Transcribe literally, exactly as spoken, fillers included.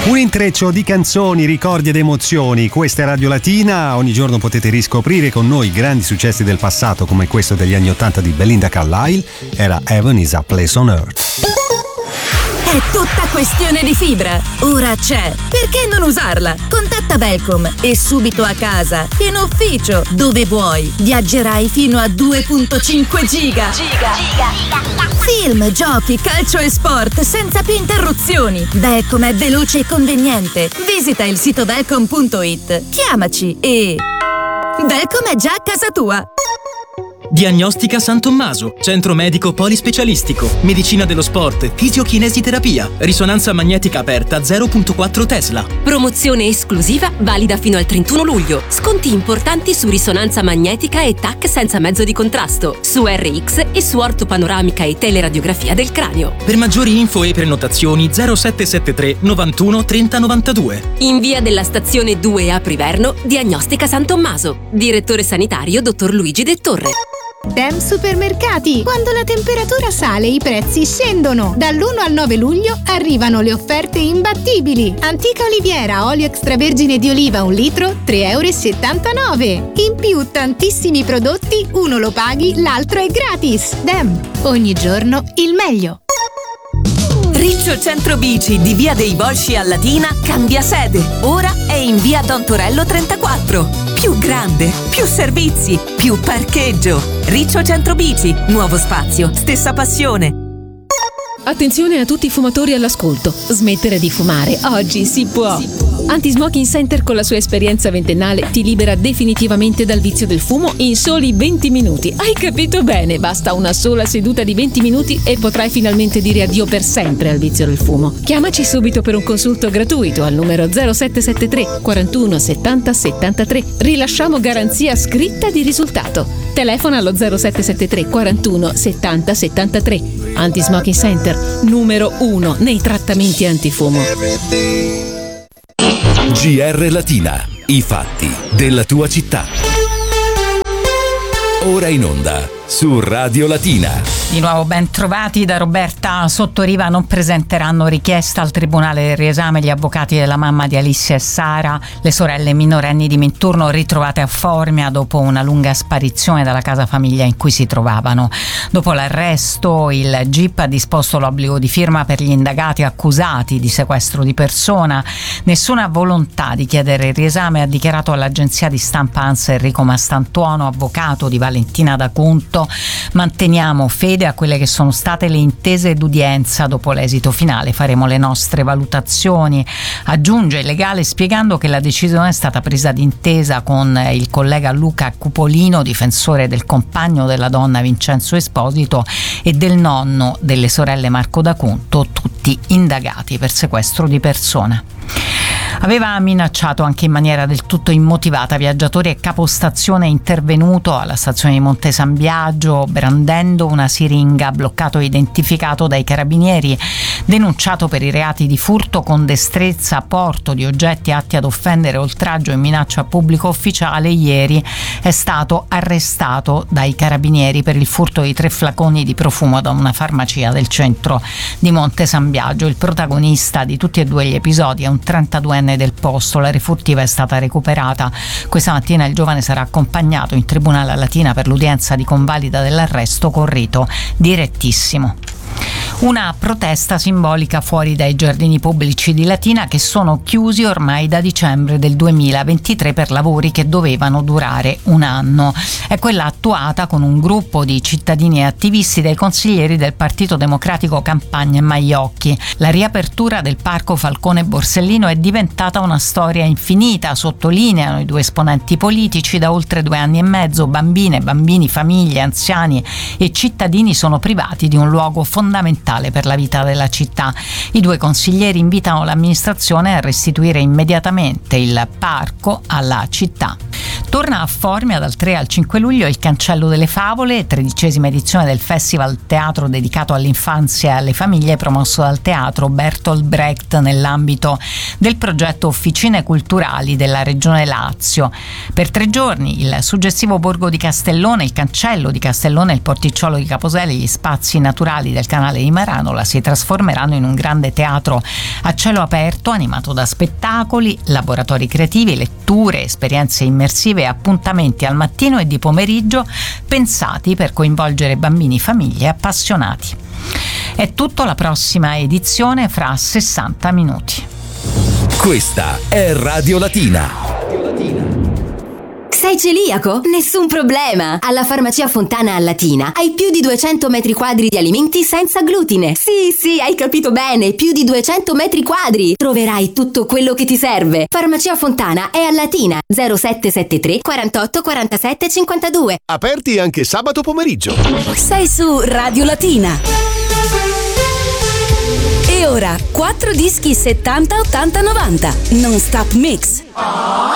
Un intreccio di canzoni, ricordi ed emozioni. Questa è Radio Latina. Ogni giorno potete riscoprire con noi grandi successi del passato, come questo degli anni ottanta di Belinda Carlisle. Era Heaven is a Place on Earth. È tutta questione di fibra. Ora c'è. Perché non usarla? Contatta Velcom e subito a casa, in ufficio, dove vuoi. Viaggerai fino a due virgola cinque giga. Giga. Giga. Film, giochi, calcio e sport senza più interruzioni. Velcom è veloce e conveniente. Visita il sito velcom punto it. Chiamaci e... Velcom è già a casa tua. Diagnostica San Tommaso, centro medico polispecialistico, medicina dello sport, fisiochinesiterapia, risonanza magnetica aperta zero virgola quattro Tesla. Promozione esclusiva valida fino al trentuno luglio. Sconti importanti su risonanza magnetica e T A C senza mezzo di contrasto, su R X e su ortopanoramica e teleradiografia del cranio. Per maggiori info e prenotazioni zero sette sette tre novantuno trenta novantadue. In via della stazione due a Priverno, Diagnostica San Tommaso. Direttore sanitario dottor Luigi De Torre. Dem Supermercati. Quando la temperatura sale, i prezzi scendono. Dall'primo al nove luglio arrivano le offerte imbattibili. Antica oliviera, olio extravergine di oliva un litro, tre e settantanove euro. In più tantissimi prodotti, uno lo paghi, l'altro è gratis. Dem, ogni giorno il meglio. Riccio Centro Bici di Via dei Volsci a Latina cambia sede. Ora è in Via Don Torello trentaquattro. Più grande, più servizi, più parcheggio. Riccio Centro Bici, nuovo spazio, stessa passione. Attenzione a tutti i fumatori all'ascolto. Smettere di fumare oggi si può. Anti-Smoking Center con la sua esperienza ventennale ti libera definitivamente dal vizio del fumo in soli venti minuti. Hai capito bene? Basta una sola seduta di venti minuti e potrai finalmente dire addio per sempre al vizio del fumo. Chiamaci subito per un consulto gratuito al numero zero sette sette tre quarantuno settanta settantatré. Rilasciamo garanzia scritta di risultato. Telefona allo zero sette sette tre quarantuno settanta settantatré. Anti-Smoking Center, numero uno nei trattamenti antifumo. G R Latina, i fatti della tua città. Ora in onda su Radio Latina. Di nuovo ben trovati da Roberta Sottoriva. Non presenteranno richiesta al Tribunale del Riesame gli avvocati della mamma di Alicia e Sara, le sorelle minorenni di Minturno ritrovate a Formia dopo una lunga sparizione dalla casa famiglia in cui si trovavano. Dopo l'arresto il G I P ha disposto l'obbligo di firma per gli indagati accusati di sequestro di persona. Nessuna volontà di chiedere il riesame, ha dichiarato all'agenzia di stampa ANSA Enrico Mastantuono, avvocato di Valentina D'Acunto. Manteniamo fede a quelle che sono state le intese d'udienza. Dopo l'esito finale faremo le nostre valutazioni, aggiunge il legale, spiegando che la decisione è stata presa d'intesa con il collega Luca Cupolino, difensore del compagno della donna Vincenzo Esposito e del nonno delle sorelle Marco D'Acunto, tutti indagati per sequestro di persona. Aveva minacciato anche in maniera del tutto immotivata viaggiatori e capostazione è intervenuto alla stazione di Monte San Biagio brandendo una siringa, bloccato e identificato dai carabinieri, denunciato per i reati di furto con destrezza, porto di oggetti atti ad offendere, oltraggio e minaccia a pubblico ufficiale. Ieri è stato arrestato dai carabinieri per il furto di tre flaconi di profumo da una farmacia del centro di Monte San Biagio. Il protagonista di tutti e due gli episodi è un trentaduenne del posto. La refurtiva è stata recuperata. Questa mattina il giovane sarà accompagnato in tribunale a Latina per l'udienza di convalida dell'arresto con rito direttissimo. Una protesta simbolica fuori dai giardini pubblici di Latina, che sono chiusi ormai da dicembre del duemilaventitré per lavori che dovevano durare un anno. È quella attuata con un gruppo di cittadini e attivisti dei consiglieri del Partito Democratico Campagna e Maiocchi. La riapertura del Parco Falcone Borsellino è diventata una storia infinita, sottolineano i due esponenti politici. Da oltre due anni e mezzo bambine, bambini, famiglie, anziani e cittadini sono privati di un luogo fondamentale per la vita della città. I due consiglieri invitano l'amministrazione a restituire immediatamente il parco alla città. Torna a Formia dal tre al cinque luglio Il Cancello delle Favole, tredicesima edizione del Festival Teatro dedicato all'infanzia e alle famiglie, promosso dal Teatro Bertolt Brecht nell'ambito del progetto Officine Culturali della Regione Lazio. Per tre giorni il suggestivo borgo di Castellone, il Cancello di Castellone, il porticciolo di Caposele e gli spazi naturali del canale di Maranola si trasformeranno in un grande teatro a cielo aperto animato da spettacoli, laboratori creativi, letture, esperienze immersive e appuntamenti al mattino e di pomeriggio pensati per coinvolgere bambini, famiglie e appassionati. È tutto, la prossima edizione fra sessanta minuti. Questa è Radio Latina. Sei celiaco? Nessun problema! Alla Farmacia Fontana a Latina hai più di duecento metri quadri di alimenti senza glutine. Sì, sì, hai capito bene, più di duecento metri quadri. Troverai tutto quello che ti serve. Farmacia Fontana è a Latina, zero sette sette tre quarantotto quarantasette cinquantadue. Aperti anche sabato pomeriggio. Sei su Radio Latina. E ora, quattro dischi settanta ottanta novanta. Non Stop Mix.